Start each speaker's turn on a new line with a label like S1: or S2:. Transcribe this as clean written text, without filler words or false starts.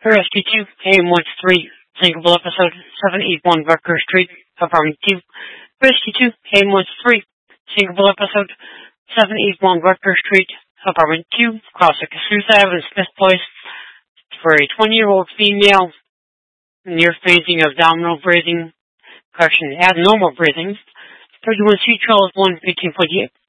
S1: SG2, AM13, Thinkable episode 781 Rutgers Street, apartment 2. SG2, AM13, Thinkable episode 781 Rutgers Street, apartment 2, Classic Azusa Avenue, Smith Place, for a 20-year-old female, near phasing of abnormal breathing, 31C Charles 1, 1548.